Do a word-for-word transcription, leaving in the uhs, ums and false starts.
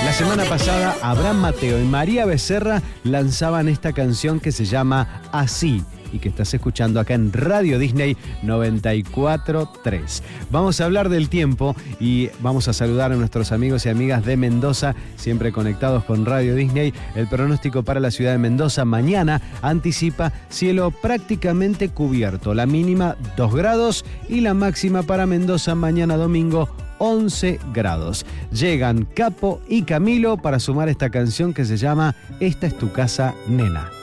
La semana pasada, Abraham Mateo y María Becerra lanzaban esta canción que se llama Así y que estás escuchando acá en Radio Disney noventa y cuatro punto tres. Vamos a hablar del tiempo y vamos a saludar a nuestros amigos y amigas de Mendoza, siempre conectados con Radio Disney. El pronóstico para la ciudad de Mendoza mañana anticipa cielo prácticamente cubierto, la mínima dos grados y la máxima para Mendoza mañana domingo once grados. Llegan Capo y Camilo para sumar esta canción que se llama Esta es tu casa, nena.